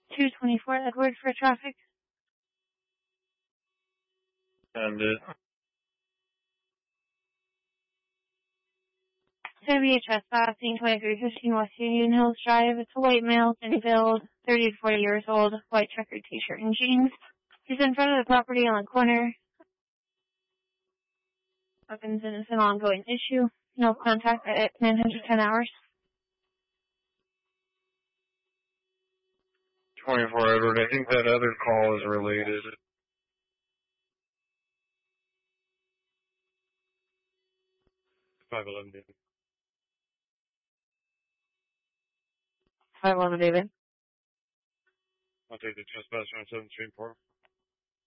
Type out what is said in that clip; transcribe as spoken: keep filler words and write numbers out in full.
two twenty-four Edward for traffic. And it. W H S passing twenty-three fifteen West Union Hills Drive. It's a white male, thin build, thirty to forty years old, white checkered t-shirt and jeans. He's in front of the property on the corner. Weapons and it's an ongoing issue. No contact at nine hundred ten hours. twenty-four Edward, I think that other call is related. five eleven David. five eleven David. I'll take the trespass on seven three four.